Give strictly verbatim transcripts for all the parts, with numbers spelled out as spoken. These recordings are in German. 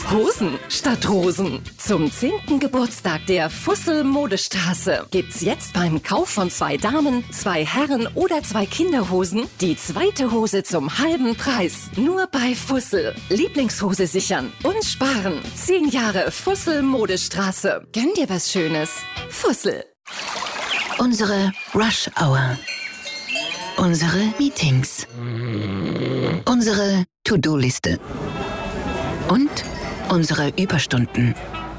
Hosen statt Rosen. Zum zehnten Geburtstag der Fussel Modestraße gibt's jetzt beim Kauf von zwei Damen, zwei Herren oder zwei Kinderhosen die zweite Hose zum halben Preis. Nur bei Fussel. Lieblingshose sichern und sparen. Zehn Jahre Fussel Modestraße. Gönn dir was Schönes. Fussel. Unsere Rush Hour. Unsere Meetings. Unsere To-Do-Liste. Und unsere Überstunden.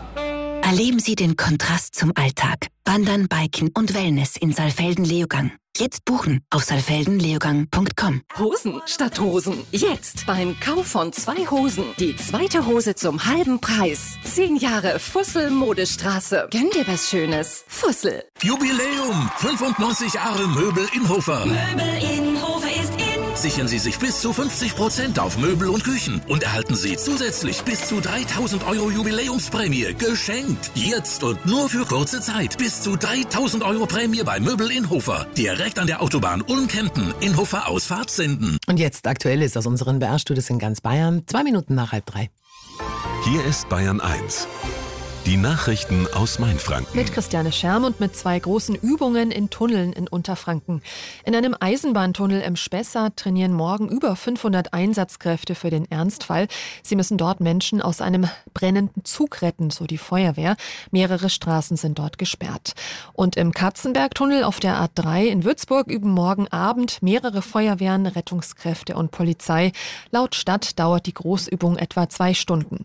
Erleben Sie den Kontrast zum Alltag. Wandern, Biken und Wellness in Saalfelden-Leogang. Jetzt buchen auf saalfelden leogang punkt com. Hosen statt Rosen. Jetzt beim Kauf von zwei Hosen die zweite Hose zum halben Preis. Zehn Jahre Fussel Modestraße. Gönn dir was Schönes. Fussel. Jubiläum! fünfundneunzig Jahre Möbel Inhofer. Möbel Inhofer ist in. Sichern Sie sich bis zu fünfzig Prozent auf Möbel und Küchen und erhalten Sie zusätzlich bis zu dreitausend Euro Jubiläumsprämie geschenkt. Jetzt und nur für kurze Zeit. Bis zu dreitausend Euro Prämie bei Möbel Inhofer. Direkt an der Autobahn Ulm-Kempten. Inhofer Ausfahrt senden. Und jetzt Aktuelles aus unseren B R-Studios in ganz Bayern. Zwei Minuten nach halb drei. Hier ist Bayern eins. Die Nachrichten aus Mainfranken. Mit Christiane Scherm und mit zwei großen Übungen in Tunneln in Unterfranken. In einem Eisenbahntunnel im Spessart trainieren morgen über fünfhundert Einsatzkräfte für den Ernstfall. Sie müssen dort Menschen aus einem brennenden Zug retten, so die Feuerwehr. Mehrere Straßen sind dort gesperrt. Und im Katzenbergtunnel auf der A drei in Würzburg üben morgen Abend mehrere Feuerwehren, Rettungskräfte und Polizei. Laut Stadt dauert die Großübung etwa zwei Stunden.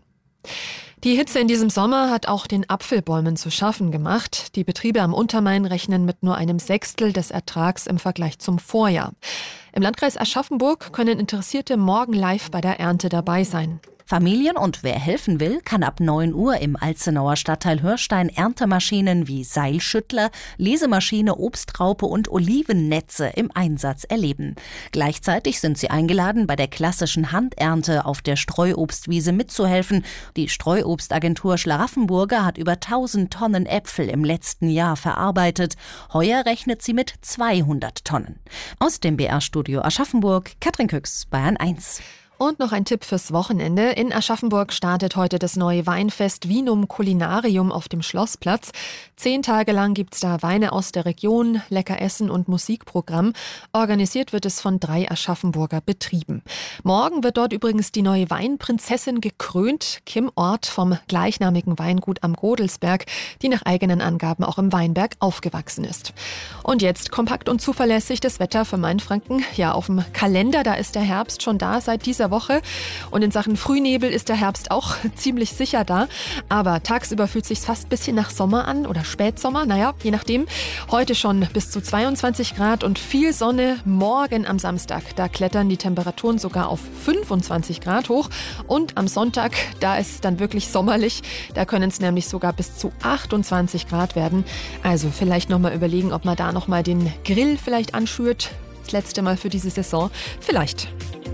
Die Hitze in diesem Sommer hat auch den Apfelbäumen zu schaffen gemacht. Die Betriebe am Untermain rechnen mit nur einem Sechstel des Ertrags im Vergleich zum Vorjahr. Im Landkreis Aschaffenburg können Interessierte morgen live bei der Ernte dabei sein. Familien und wer helfen will, kann ab neun Uhr im Alzenauer Stadtteil Hörstein Erntemaschinen wie Seilschüttler, Lesemaschine, Obstraupe und Olivennetze im Einsatz erleben. Gleichzeitig sind sie eingeladen, bei der klassischen Handernte auf der Streuobstwiese mitzuhelfen. Die Streuobstagentur Schlaraffenburger hat über tausend Tonnen Äpfel im letzten Jahr verarbeitet. Heuer rechnet sie mit zweihundert Tonnen. Aus dem B R-Studio Aschaffenburg, Katrin Küchs, Bayern eins. Und noch ein Tipp fürs Wochenende. In Aschaffenburg startet heute das neue Weinfest Vinum Culinarium auf dem Schlossplatz. Zehn Tage lang gibt's da Weine aus der Region, lecker Essen und Musikprogramm. Organisiert wird es von drei Aschaffenburger Betrieben. Morgen wird dort übrigens die neue Weinprinzessin gekrönt, Kim Ort vom gleichnamigen Weingut am Godelsberg, die nach eigenen Angaben auch im Weinberg aufgewachsen ist. Und jetzt kompakt und zuverlässig das Wetter für Mainfranken. Ja, auf dem Kalender, da ist der Herbst schon da seit dieser Woche. Und in Sachen Frühnebel ist der Herbst auch ziemlich sicher da. Aber tagsüber fühlt es sich fast ein bisschen nach Sommer an oder Spätsommer. Naja, je nachdem. Heute schon bis zu zweiundzwanzig Grad und viel Sonne. Morgen am Samstag, da klettern die Temperaturen sogar auf fünfundzwanzig Grad hoch. Und am Sonntag, da ist es dann wirklich sommerlich. Da können es nämlich sogar bis zu achtundzwanzig Grad werden. Also vielleicht nochmal überlegen, ob man da nochmal den Grill vielleicht anschürt. Das letzte Mal für diese Saison. Vielleicht.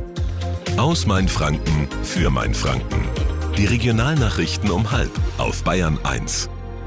Aus Mainfranken für Mainfranken. Die Regionalnachrichten um halb auf Bayern eins.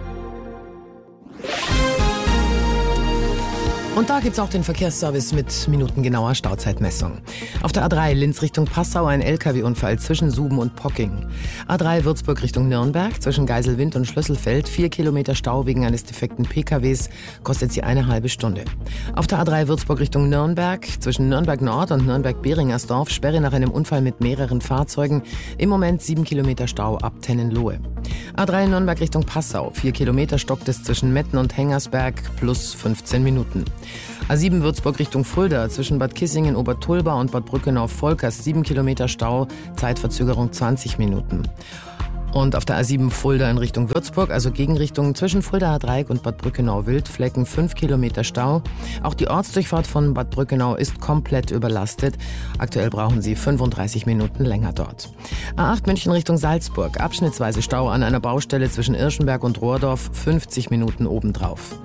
Und da gibt's auch den Verkehrsservice mit minutengenauer Stauzeitmessung. Auf der A drei Linz Richtung Passau ein L K W-Unfall zwischen Suben und Pocking. A drei Würzburg Richtung Nürnberg zwischen Geiselwind und Schlüsselfeld. Vier Kilometer Stau wegen eines defekten P K Ws kostet sie eine halbe Stunde. Auf der A drei Würzburg Richtung Nürnberg zwischen Nürnberg Nord und Nürnberg-Beringersdorf Sperre nach einem Unfall mit mehreren Fahrzeugen. Im Moment sieben Kilometer Stau ab Tennenlohe. A drei Nürnberg Richtung Passau. Vier Kilometer stockt es zwischen Metten und Hengersberg plus fünfzehn Minuten. A sieben Würzburg Richtung Fulda zwischen Bad Kissingen, Obertulba und Bad Brückenau-Volkers sieben Kilometer Stau, Zeitverzögerung zwanzig Minuten. Und auf der A sieben Fulda in Richtung Würzburg, also Gegenrichtung zwischen Fuldaer Dreieck und Bad Brückenau-Wildflecken fünf Kilometer Stau. Auch die Ortsdurchfahrt von Bad Brückenau ist komplett überlastet. Aktuell brauchen Sie fünfunddreißig Minuten länger dort. A acht München Richtung Salzburg, abschnittsweise Stau an einer Baustelle zwischen Irschenberg und Rohrdorf, fünfzig Minuten obendrauf.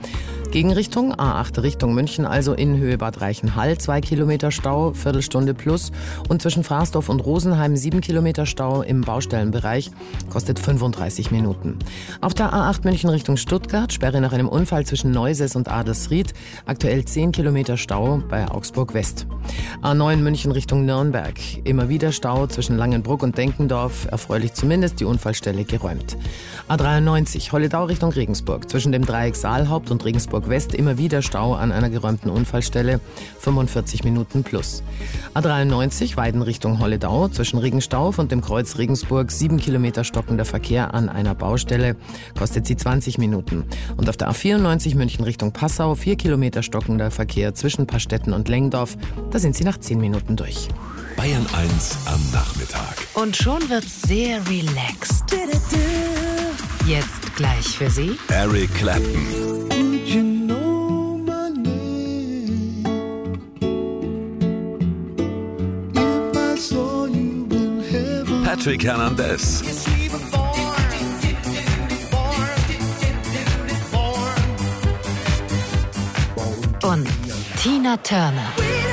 Gegenrichtung A acht Richtung München, also in Höhe Bad Reichenhall, zwei Kilometer Stau, Viertelstunde plus. Und zwischen Fraßdorf und Rosenheim sieben Kilometer Stau im Baustellenbereich, kostet fünfunddreißig Minuten. Auf der A acht München Richtung Stuttgart, Sperre nach einem Unfall zwischen Neuses und Adelsried, aktuell zehn Kilometer Stau bei Augsburg West. A neun München Richtung Nürnberg, immer wieder Stau zwischen Langenbruck und Denkendorf, erfreulich zumindest die Unfallstelle geräumt. A dreiundneunzig Holledau Richtung Regensburg, zwischen dem Dreieck Saalhaupt und Regensburg West immer wieder Stau an einer geräumten Unfallstelle, fünfundvierzig Minuten plus. A dreiundneunzig Weiden Richtung Holledau, zwischen Regenstauf und dem Kreuz Regensburg sieben Kilometer stockender Verkehr an einer Baustelle, kostet sie zwanzig Minuten. Und auf der A vierundneunzig München Richtung Passau vier Kilometer stockender Verkehr zwischen Pastetten und Lengdorf, da sind sie nach zehn Minuten durch. Bayern eins am Nachmittag. Und schon wird's sehr relaxed. Jetzt gleich für Sie Eric Clapton. Patrick Hernandez. und Tina Turner.